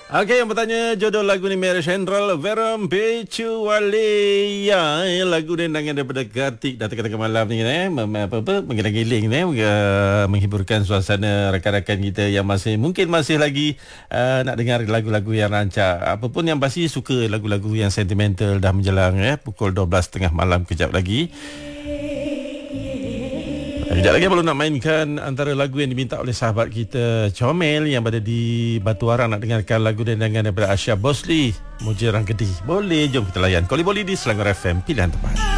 Okey, yang bertanya jodoh lagu ni Mary Central Verum Becualeya. Lagu ni nangan daripada Kartik Datang Katakan Malam ni menggiling-giling ni, menghiburkan suasana rakan-rakan kita yang mungkin masih lagi nak dengar lagu-lagu yang rancak. Apapun yang pasti suka lagu-lagu yang sentimental. Dah menjelang pukul 12.30 malam kejap lagi. Sekejap lagi baru nak mainkan antara lagu yang diminta oleh sahabat kita Comel yang berada di Batu Arang. Nak dengarkan lagu dendangan daripada Asya Bosli, Mujarang Gedi. Boleh, jom kita layan Koli Boli di Selangor FM, pilihan tepat.